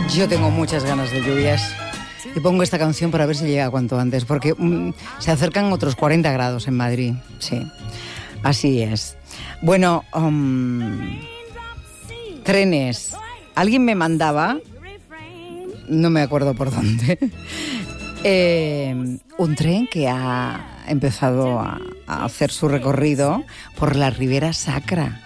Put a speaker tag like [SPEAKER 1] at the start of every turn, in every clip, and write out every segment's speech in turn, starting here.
[SPEAKER 1] Yo tengo muchas ganas de lluvias y pongo esta canción para ver si llega cuanto antes, porque se acercan otros 40 grados en Madrid. Sí, así es. Bueno, trenes. Alguien me mandaba, no me acuerdo por dónde, un tren que ha empezado a hacer su recorrido por la Ribera Sacra,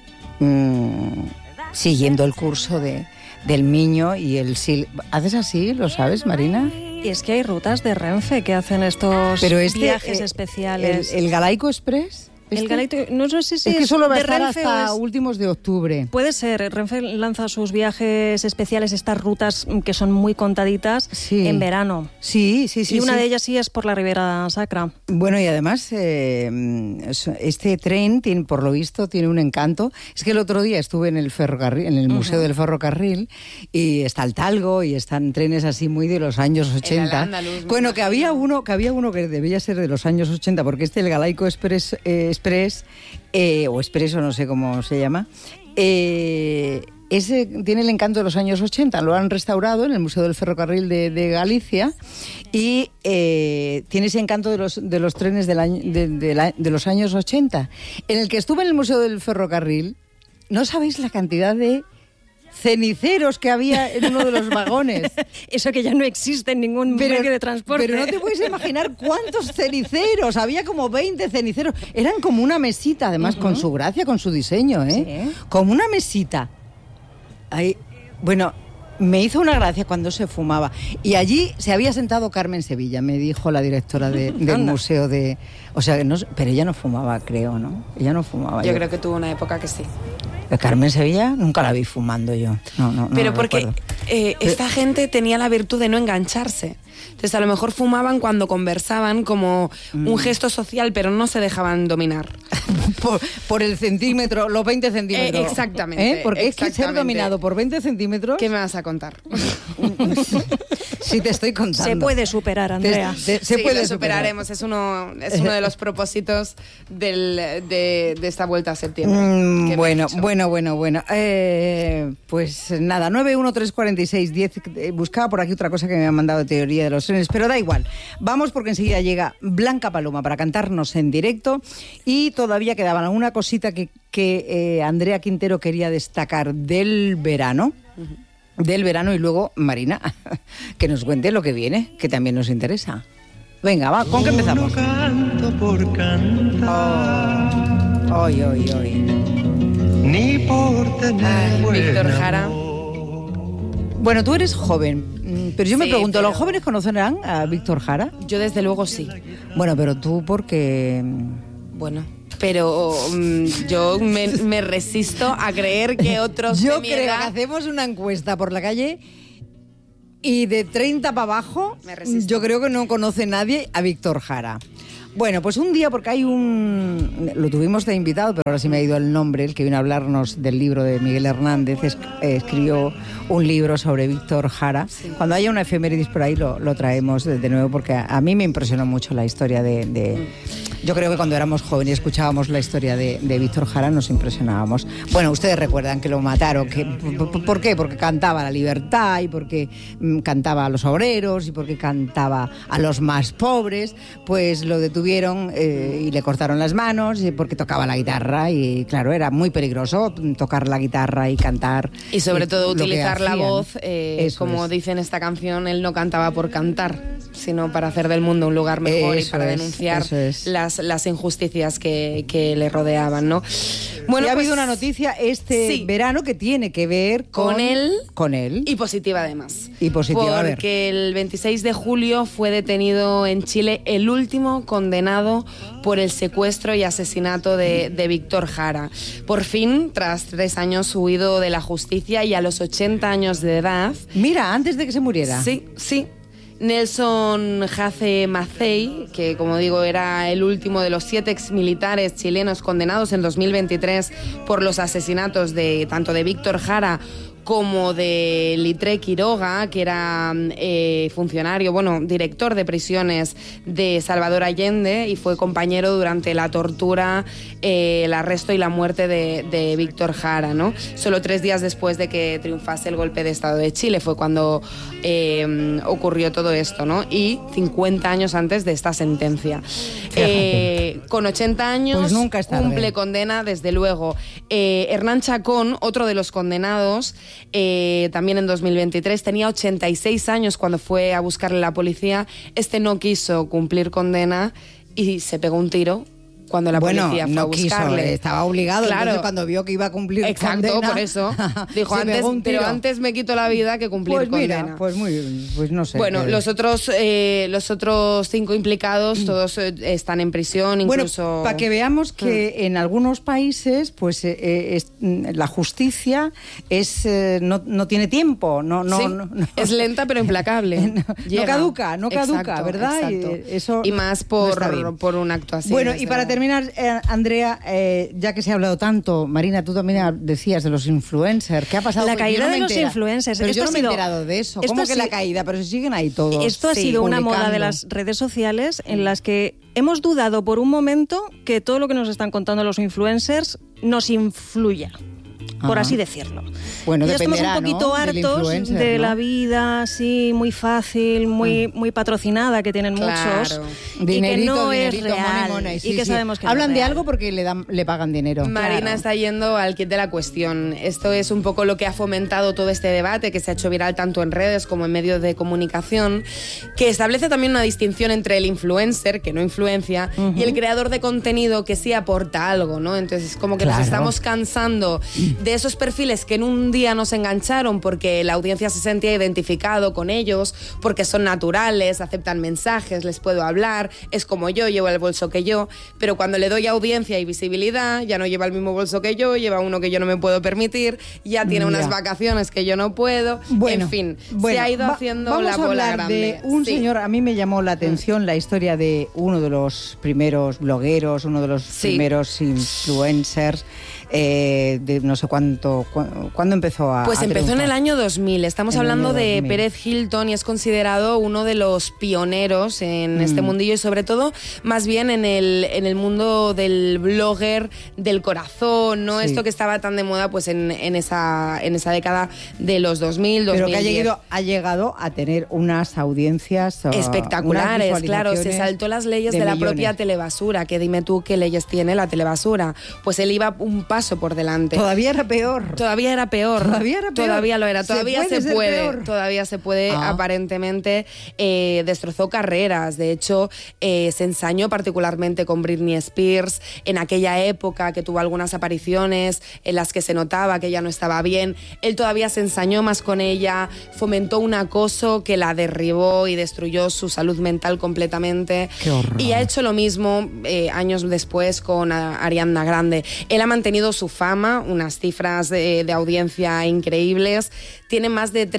[SPEAKER 1] siguiendo el curso del Miño y el Sil. ¿Haces así? ¿Lo sabes, Marina?
[SPEAKER 2] Y es que hay rutas de Renfe que hacen estos viajes especiales.
[SPEAKER 1] ¿El Galaico Express?
[SPEAKER 2] El Galaico, no sé si
[SPEAKER 1] es que solo va a estar
[SPEAKER 2] Renfe
[SPEAKER 1] hasta últimos de octubre.
[SPEAKER 2] Puede ser. Renfe lanza sus viajes especiales, estas rutas que son muy contaditas, en verano.
[SPEAKER 1] Sí.
[SPEAKER 2] Y una de ellas sí es por la Ribera Sacra.
[SPEAKER 1] Bueno, y además este tren, por lo visto, tiene un encanto. Es que el otro día estuve en el ferrocarril, en el Museo del Ferrocarril, y está el Talgo, y están trenes así muy de los años 80. Bueno, que había uno que debía ser de los años 80, porque el Galaico Express o Expreso, no sé cómo se llama, ese tiene el encanto de los años 80, lo han restaurado en el Museo del Ferrocarril de Galicia y tiene ese encanto de los trenes de los años 80. En el que estuve en el Museo del Ferrocarril, no sabéis la cantidad de ceniceros que había en uno de los vagones.
[SPEAKER 2] Eso que ya no existe en ningún medio de transporte.
[SPEAKER 1] Pero no te puedes imaginar cuántos ceniceros. Había como 20 ceniceros. Eran como una mesita, además, con su gracia, con su diseño, ¿eh? Sí. Como una mesita. Ahí, bueno, me hizo una gracia cuando se fumaba. Y allí se había sentado Carmen Sevilla, me dijo la directora del museo de... O sea, pero ella no fumaba, creo, ¿no? Ella no fumaba.
[SPEAKER 3] Yo creo que tuvo una época que sí.
[SPEAKER 1] Carmen Sevilla nunca la vi fumando yo. No,
[SPEAKER 3] pero porque esta gente tenía la virtud de no engancharse. Entonces a lo mejor fumaban cuando conversaban como un gesto social, pero no se dejaban dominar.
[SPEAKER 1] por el centímetro, los 20 centímetros.
[SPEAKER 3] Exactamente.
[SPEAKER 1] Porque es que ser dominado por 20 centímetros...
[SPEAKER 3] ¿Qué me vas a contar?
[SPEAKER 1] Sí, te estoy contando.
[SPEAKER 2] Se puede superar, Andrea.
[SPEAKER 3] Lo superaremos. Es uno de los propósitos de esta vuelta a septiembre.
[SPEAKER 1] Bueno. Pues nada, 9134610. Buscaba por aquí otra cosa que me han mandado de teoría de los trenes, pero da igual. Vamos porque enseguida llega Blanca Paloma para cantarnos en directo y todavía quedaba alguna cosita que Andrea Quintero quería destacar del verano. Del verano y luego Marina, que nos cuente lo que viene, que también nos interesa. Venga, va, ¿con qué empezamos?
[SPEAKER 4] No canto por cantar.
[SPEAKER 1] Hoy.
[SPEAKER 4] Ni por tener
[SPEAKER 3] Víctor Jara.
[SPEAKER 1] Bueno, tú eres joven, pero yo me pregunto, ¿los jóvenes conocerán a Víctor Jara?
[SPEAKER 3] Yo desde luego sí.
[SPEAKER 1] Bueno, pero tú porque...
[SPEAKER 3] Bueno, pero yo me resisto a creer que otros
[SPEAKER 1] yo
[SPEAKER 3] de mi
[SPEAKER 1] creo
[SPEAKER 3] edad...
[SPEAKER 1] que hacemos una encuesta por la calle y de 30 para abajo yo creo que no conoce nadie a Víctor Jara. Bueno, pues un día, porque lo tuvimos de invitado, pero ahora sí me ha ido el nombre, el que vino a hablarnos del libro de Miguel Hernández, escribió un libro sobre Víctor Jara. Sí. Cuando haya una efemérides por ahí lo traemos de nuevo, porque a mí me impresionó mucho la historia Yo creo que cuando éramos jóvenes y escuchábamos la historia de Víctor Jara nos impresionábamos. Bueno, ustedes recuerdan que lo mataron. ¿Por qué? Porque cantaba la libertad y porque cantaba a los obreros y porque cantaba a los más pobres. Pues lo detuvieron y le cortaron las manos porque tocaba la guitarra y claro, era muy peligroso tocar la guitarra y cantar.
[SPEAKER 3] Y sobre todo utilizar la voz, como dice en esta canción, él no cantaba por cantar, sino para hacer del mundo un lugar mejor y para denunciar las injusticias que le rodeaban, ¿no? Bueno,
[SPEAKER 1] y ha habido una noticia verano que tiene que ver
[SPEAKER 3] con él.
[SPEAKER 1] Con él.
[SPEAKER 3] Y positiva además.
[SPEAKER 1] Y positiva,
[SPEAKER 3] porque el 26 de julio fue detenido en Chile el último condenado por el secuestro y asesinato de Víctor Jara. Por fin, tras 3 años huido de la justicia y a los 80 años de edad...
[SPEAKER 1] Mira, antes de que se muriera.
[SPEAKER 3] Sí. Nelson Jace Macei, que como digo era el último de los 7 exmilitares chilenos condenados en 2023 por los asesinatos tanto de Víctor Jara como de Litre Quiroga, que era funcionario, director de prisiones de Salvador Allende y fue compañero durante la tortura, el arresto y la muerte de Víctor Jara, ¿no? Solo 3 días después de que triunfase el golpe de Estado de Chile fue cuando ocurrió todo esto, ¿no? Y 50 años antes de esta sentencia. Con 80 años
[SPEAKER 1] pues nunca es tarde.
[SPEAKER 3] Cumple condena, desde luego. Hernán Chacón, otro de los condenados, también en 2023, tenía 86 años cuando fue a buscarle la policía. Este no quiso cumplir condena y se pegó un tiro cuando la policía fue a buscarle.
[SPEAKER 1] Quiso, estaba obligado.
[SPEAKER 3] Claro.
[SPEAKER 1] Entonces, cuando vio que iba a cumplir condena...
[SPEAKER 3] Exacto, por eso. Dijo, antes me quito la vida que cumplir condena.
[SPEAKER 1] Pues no sé.
[SPEAKER 3] Bueno, los otros 5 implicados, todos están en prisión, incluso...
[SPEAKER 1] Bueno, para que veamos que en algunos países, pues la justicia no tiene tiempo. No,
[SPEAKER 3] es lenta pero implacable.
[SPEAKER 1] no caduca,
[SPEAKER 3] exacto,
[SPEAKER 1] ¿verdad?
[SPEAKER 3] Exacto. Y más por un acto así.
[SPEAKER 1] Bueno, y para terminar, Andrea, ya que se ha hablado tanto, Marina, tú también decías de los influencers. ¿Qué ha pasado?
[SPEAKER 2] La caída de los influencers.
[SPEAKER 1] Pero yo no me he enterado de eso. ¿Cómo que la caída? Pero si siguen ahí todos.
[SPEAKER 2] Esto ha sido una moda de las redes sociales en las que hemos dudado por un momento que todo lo que nos están contando los influencers nos influya. Por así decirlo.
[SPEAKER 1] Bueno,
[SPEAKER 2] ya estamos un
[SPEAKER 1] ¿no?
[SPEAKER 2] poquito hartos de la vida así muy fácil, muy patrocinada que tienen muchos,
[SPEAKER 1] dinerito,
[SPEAKER 2] y que no
[SPEAKER 1] dinerito,
[SPEAKER 2] es real,
[SPEAKER 1] money,
[SPEAKER 2] y que sabemos que
[SPEAKER 1] hablan
[SPEAKER 2] no es
[SPEAKER 1] de
[SPEAKER 2] real.
[SPEAKER 1] algo porque le pagan dinero.
[SPEAKER 3] Marina está yendo al kit de la cuestión. Esto es un poco lo que ha fomentado todo este debate que se ha hecho viral tanto en redes como en medios de comunicación, que establece también una distinción entre el influencer, que no influencia, y el creador de contenido que sí aporta algo, ¿no? Entonces, como que nos estamos cansando de esos perfiles que en un día nos engancharon porque la audiencia se sentía identificado con ellos, porque son naturales, aceptan mensajes, les puedo hablar, es como yo, llevo el bolso que yo, pero cuando le doy audiencia y visibilidad, ya no lleva el mismo bolso que yo, lleva uno que yo no me puedo permitir, ya tiene unas vacaciones que yo no puedo, en fin, se ha ido haciendo la bola grande.
[SPEAKER 1] De un señor, a mí me llamó la atención la historia de uno de los primeros blogueros, uno de los primeros influencers, de no sé cuándo empezó a
[SPEAKER 3] Pues empezó
[SPEAKER 1] triunfar.
[SPEAKER 3] en el año 2000. Estamos hablando de
[SPEAKER 1] 2000.
[SPEAKER 3] Pérez Hilton y es considerado uno de los pioneros en este mundillo y sobre todo más bien en el mundo del blogger del corazón, ¿no? Esto que estaba tan de moda pues en esa década de los 2000, 2010.
[SPEAKER 1] Pero que ha llegado a tener unas audiencias
[SPEAKER 3] espectaculares,
[SPEAKER 1] unas
[SPEAKER 3] claro, se saltó las leyes de la propia telebasura, que dime tú qué leyes tiene la telebasura. Pues él iba un paso por delante.
[SPEAKER 1] Todavía era peor.
[SPEAKER 3] Todavía era peor. Todavía lo era. Todavía se puede, aparentemente. Destrozó carreras. De hecho, se ensañó particularmente con Britney Spears en aquella época, que tuvo algunas apariciones en las que se notaba que ella no estaba bien. Él todavía se ensañó más con ella, fomentó un acoso que la derribó y destruyó su salud mental completamente.
[SPEAKER 1] Qué horror.
[SPEAKER 3] Y ha hecho lo mismo años después con Ariana Grande. Él ha mantenido su fama, unas cifras de audiencia increíbles. Tiene más de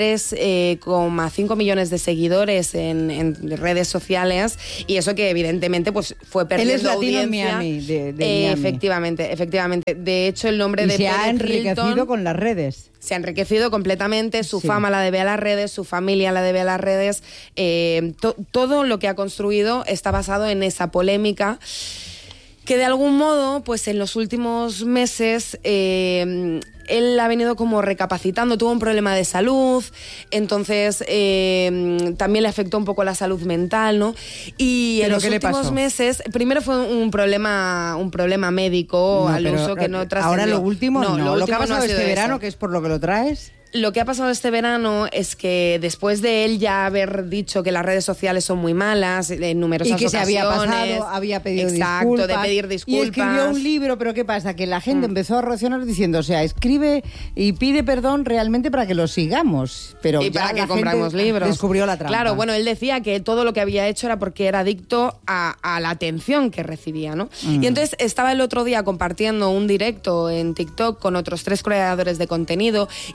[SPEAKER 3] 3,5 millones de seguidores en redes sociales y eso que evidentemente pues fue perdiendo
[SPEAKER 1] Él es latino
[SPEAKER 3] audiencia.
[SPEAKER 1] en Miami, de Miami.
[SPEAKER 3] Efectivamente. De hecho, el nombre de
[SPEAKER 1] se ha
[SPEAKER 3] Pérez
[SPEAKER 1] enriquecido
[SPEAKER 3] Hilton
[SPEAKER 1] con las redes.
[SPEAKER 3] se ha enriquecido completamente, su fama la debe a las redes, su familia la debe a las redes. Todo lo que ha construido está basado en esa polémica que de algún modo, pues en los últimos meses él ha venido como recapacitando, tuvo un problema de salud, entonces también le afectó un poco la salud mental, ¿no? Y en los últimos meses, primero fue un problema médico al uso que no trascendió.
[SPEAKER 1] Ahora lo último no. Lo que ha pasado este verano,
[SPEAKER 3] eso.
[SPEAKER 1] que es por lo que lo traes...
[SPEAKER 3] Lo que ha pasado este verano es que después de él ya haber dicho que las redes sociales son muy malas en numerosas ocasiones...
[SPEAKER 1] Y que se había pasado, había pedido
[SPEAKER 3] disculpas. Exacto, de pedir disculpas.
[SPEAKER 1] Y escribió un libro, pero ¿qué pasa? Que la gente empezó a reaccionar diciendo, o sea, escribe y pide perdón realmente para que lo sigamos. Pero
[SPEAKER 3] y
[SPEAKER 1] ya
[SPEAKER 3] para que
[SPEAKER 1] la
[SPEAKER 3] compramos
[SPEAKER 1] gente
[SPEAKER 3] libros.
[SPEAKER 1] Descubrió la trampa.
[SPEAKER 3] Claro, bueno, él decía que todo lo que había hecho era porque era adicto a la atención que recibía, ¿no? Y entonces estaba el otro día compartiendo un directo en TikTok con otros 3 creadores de contenido y precisamente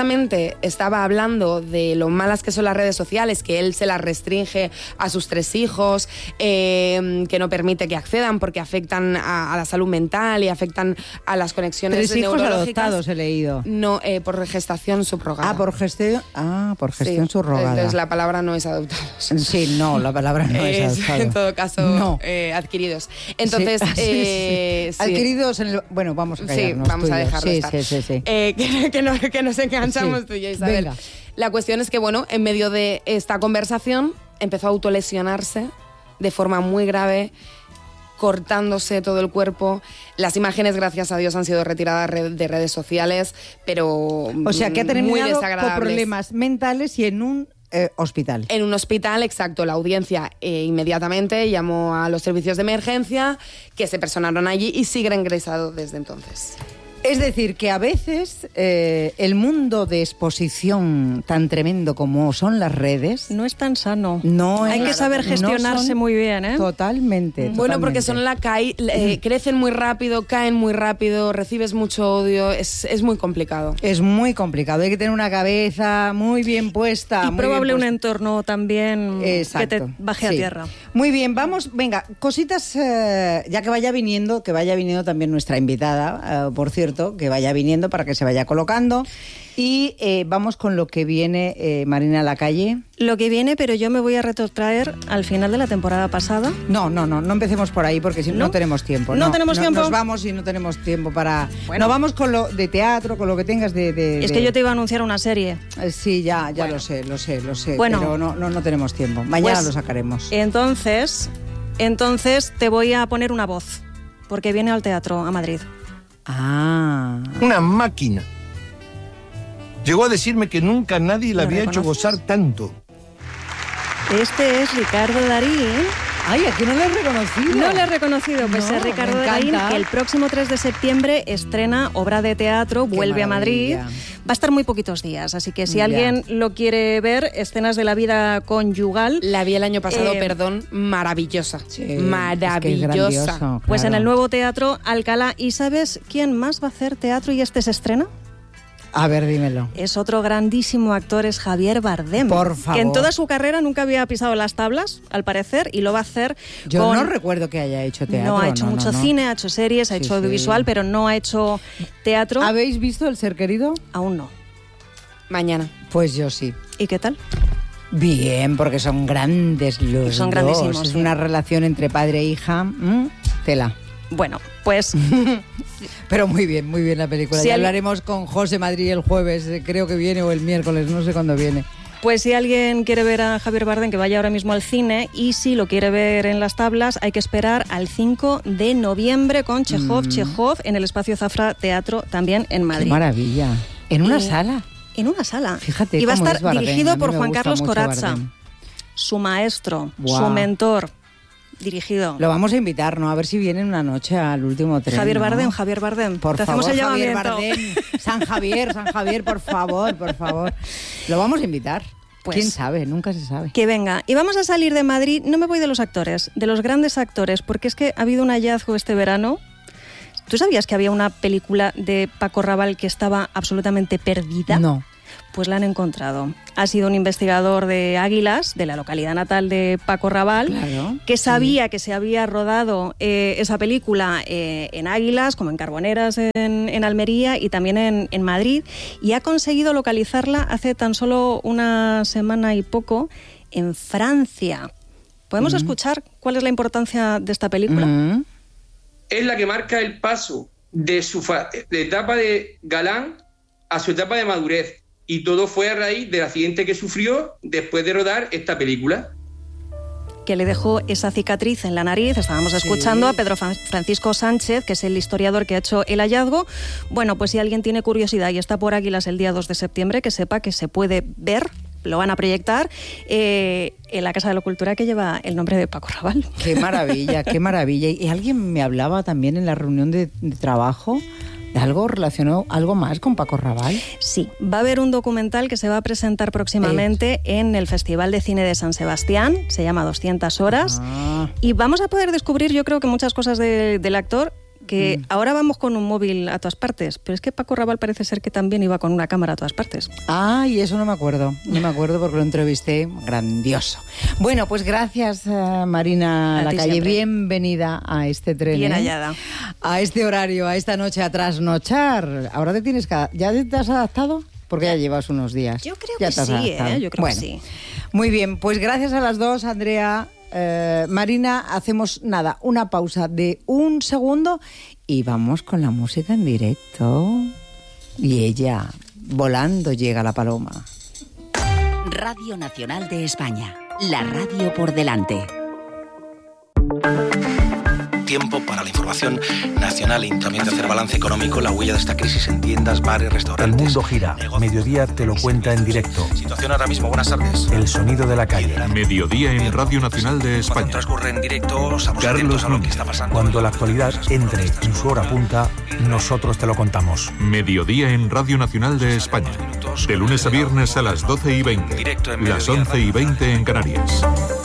[SPEAKER 3] solamente estaba hablando de lo malas que son las redes sociales, que él se las restringe a sus 3 hijos, que no permite que accedan porque afectan a la salud mental y afectan a las conexiones
[SPEAKER 1] 3 hijos
[SPEAKER 3] neurológicas.
[SPEAKER 1] adoptados he leído.
[SPEAKER 3] No, por gestación subrogada.
[SPEAKER 1] Por gestación
[SPEAKER 3] Sí,
[SPEAKER 1] subrogada.
[SPEAKER 3] Entonces la palabra no es adoptados.
[SPEAKER 1] Sí, no, la palabra no es adoptado.
[SPEAKER 3] En todo caso,
[SPEAKER 1] no.
[SPEAKER 3] Adquiridos. Entonces,
[SPEAKER 1] sí.
[SPEAKER 3] sí.
[SPEAKER 1] Adquiridos en el... Bueno, vamos a callarnos.
[SPEAKER 3] Sí, vamos a dejarlo estar.
[SPEAKER 1] Sí.
[SPEAKER 3] Que nos enganchamos tú y yo, Isabel.
[SPEAKER 1] Venga.
[SPEAKER 3] La cuestión es que, bueno, en medio de esta conversación empezó a autolesionarse de forma muy grave, cortándose todo el cuerpo. Las imágenes, gracias a Dios, han sido retiradas de redes sociales, pero
[SPEAKER 1] O sea, que ha
[SPEAKER 3] muy
[SPEAKER 1] terminado con
[SPEAKER 3] desagradables.
[SPEAKER 1] problemas mentales y en un hospital.
[SPEAKER 3] En un hospital, exacto. La audiencia inmediatamente llamó a los servicios de emergencia, que se personaron allí y sigue ingresado desde entonces.
[SPEAKER 1] Es decir, que a veces el mundo de exposición tan tremendo como son las redes...
[SPEAKER 2] No es tan sano.
[SPEAKER 1] Hay
[SPEAKER 2] que saber gestionarse muy bien, ¿eh?
[SPEAKER 1] Totalmente.
[SPEAKER 3] Bueno, porque son crecen muy rápido, caen muy rápido, recibes mucho odio, es muy complicado.
[SPEAKER 1] Es muy complicado, hay que tener una cabeza muy bien puesta.
[SPEAKER 2] Y probable un entorno también
[SPEAKER 1] Exacto,
[SPEAKER 2] que te baje a tierra.
[SPEAKER 1] Muy bien, vamos, venga, cositas, ya que vaya viniendo también nuestra invitada, por cierto, que vaya viniendo para que se vaya colocando. Y vamos con lo que viene, Marina Lacalle.
[SPEAKER 2] Lo que viene, pero yo me voy a retrotraer al final de la temporada pasada.
[SPEAKER 1] No empecemos por ahí porque si no tenemos tiempo.
[SPEAKER 2] ¿No tenemos tiempo?
[SPEAKER 1] Nos vamos y no tenemos tiempo para... Bueno. No, vamos con lo de teatro, con lo que tengas
[SPEAKER 2] Es que yo te iba a anunciar una serie.
[SPEAKER 1] Sí, ya bueno. lo sé. Bueno, pero no tenemos tiempo. Mañana
[SPEAKER 2] pues,
[SPEAKER 1] lo sacaremos.
[SPEAKER 2] Entonces te voy a poner una voz, porque viene al teatro, a Madrid.
[SPEAKER 5] Una máquina. Llegó a decirme que nunca nadie la había hecho gozar tanto.
[SPEAKER 2] Este es Ricardo Darín.
[SPEAKER 1] Ay, aquí no le he reconocido.
[SPEAKER 2] No le he reconocido, pues es Ricardo Darín, que el próximo 3 de septiembre estrena obra de teatro, vuelve a Madrid. Va a estar muy poquitos días, así que si alguien lo quiere ver, escenas de la vida conyugal.
[SPEAKER 3] La vi el año pasado, maravillosa. Sí, maravillosa.
[SPEAKER 1] Es claro.
[SPEAKER 2] Pues en el nuevo Teatro Alcalá. ¿Y sabes quién más va a hacer teatro y se estrena?
[SPEAKER 1] A ver, dímelo.
[SPEAKER 2] Es otro grandísimo actor, es Javier Bardem.
[SPEAKER 1] Por favor.
[SPEAKER 2] Que en toda su carrera nunca había pisado las tablas, al parecer, y lo va a hacer.
[SPEAKER 1] Yo no recuerdo que haya hecho teatro.
[SPEAKER 2] No, ha hecho mucho cine, ha hecho series, ha hecho audiovisual, pero no ha hecho teatro.
[SPEAKER 1] ¿Habéis visto El ser querido?
[SPEAKER 2] Aún no.
[SPEAKER 3] Mañana.
[SPEAKER 1] Pues yo sí.
[SPEAKER 2] ¿Y qué tal?
[SPEAKER 1] Bien, porque son grandes los
[SPEAKER 2] son
[SPEAKER 1] dos.
[SPEAKER 2] grandísimos.
[SPEAKER 1] Es una relación entre padre e hija. Tela.
[SPEAKER 2] Bueno, pues...
[SPEAKER 1] Pero muy bien la película. Ya hablaremos con José Madrid el jueves, creo que viene, o el miércoles, no sé cuándo viene.
[SPEAKER 2] Pues si alguien quiere ver a Javier Bardem, que vaya ahora mismo al cine, y si lo quiere ver en las tablas, hay que esperar al 5 de noviembre con Chekhov, en el Espacio Zafra Teatro, también en Madrid.
[SPEAKER 1] ¡Qué maravilla! ¿En una sala?
[SPEAKER 2] En una sala.
[SPEAKER 1] Fíjate.
[SPEAKER 2] Y va a estar
[SPEAKER 1] Bardem.
[SPEAKER 2] dirigido por Juan Carlos
[SPEAKER 1] Corazza,
[SPEAKER 2] su maestro, su mentor. Dirigido.
[SPEAKER 1] Lo vamos a invitar, ¿no? A ver si viene una noche al último tren.
[SPEAKER 2] Javier Bardem,
[SPEAKER 1] ¿no?
[SPEAKER 2] Javier Bardem.
[SPEAKER 1] Por
[SPEAKER 2] Te
[SPEAKER 1] favor,
[SPEAKER 2] hacemos el
[SPEAKER 1] Javier
[SPEAKER 2] llamamiento.
[SPEAKER 1] Bardem. San Javier, por favor. Lo vamos a invitar.
[SPEAKER 2] Pues,
[SPEAKER 1] ¿quién sabe? Nunca se sabe.
[SPEAKER 2] Que venga. Y vamos a salir de Madrid, no me voy de los actores, de los grandes actores, porque es que ha habido un hallazgo este verano. ¿Tú sabías que había una película de Paco Rabanne que estaba absolutamente perdida?
[SPEAKER 1] No.
[SPEAKER 2] Pues la han encontrado. Ha sido un investigador de Águilas, de la localidad natal de Paco Rabanne, que sabía que se había rodado esa película en Águilas, como en Carboneras en Almería y también en Madrid, y ha conseguido localizarla hace tan solo una semana y poco en Francia. ¿Podemos escuchar cuál es la importancia de esta película?
[SPEAKER 6] Es la que marca el paso de su etapa de galán a su etapa de madurez. Y todo fue a raíz del accidente que sufrió después de rodar esta película.
[SPEAKER 2] Que le dejó esa cicatriz en la nariz. Estábamos escuchando a Pedro Francisco Sánchez, que es el historiador que ha hecho el hallazgo. Bueno, pues si alguien tiene curiosidad y está por Águilas el día 2 de septiembre, que sepa que se puede ver, lo van a proyectar, en la Casa de la Cultura que lleva el nombre de Paco Rabanne.
[SPEAKER 1] Qué maravilla, qué maravilla. Y alguien me hablaba también en la reunión de trabajo... ¿Algo relacionado, algo más con Paco Rabanne?
[SPEAKER 2] Sí, va a haber un documental que se va a presentar próximamente en el Festival de Cine de San Sebastián, se llama 200 horas, y vamos a poder descubrir, yo creo que muchas cosas del actor, que ahora vamos con un móvil a todas partes, pero es que Paco Raval parece ser que también iba con una cámara a todas partes.
[SPEAKER 1] Y eso no me acuerdo porque lo entrevisté, grandioso. Bueno, pues gracias Marina Lacalle, siempre. Bienvenida a este tren.
[SPEAKER 2] Bien hallada.
[SPEAKER 1] A este horario, a esta noche a trasnochar. Ahora ¿ya te has adaptado? Porque ya llevas unos días.
[SPEAKER 2] Yo creo que sí, yo creo que sí.
[SPEAKER 1] Muy bien, pues gracias a las dos, Andrea, Marina, hacemos una pausa de 1 segundo y vamos con la música en directo. Y ella, volando llega la paloma.
[SPEAKER 7] Radio Nacional de España, la radio por delante.
[SPEAKER 8] Tiempo para la información nacional y también de hacer balance económico, la huella de esta crisis en tiendas, bares, restaurantes.
[SPEAKER 9] El mundo gira. Mediodía te lo cuenta en directo.
[SPEAKER 8] Situación ahora mismo, buenas tardes.
[SPEAKER 9] El sonido de la calle.
[SPEAKER 10] Mediodía en Radio Nacional de España.
[SPEAKER 8] Cuando transcurre en directo, estamos atentos a lo que está pasando.
[SPEAKER 9] Cuando la actualidad entre en su hora punta, nosotros te lo contamos.
[SPEAKER 10] Mediodía en Radio Nacional de España. De lunes a viernes a las 12:20. Las 11:20 en Canarias.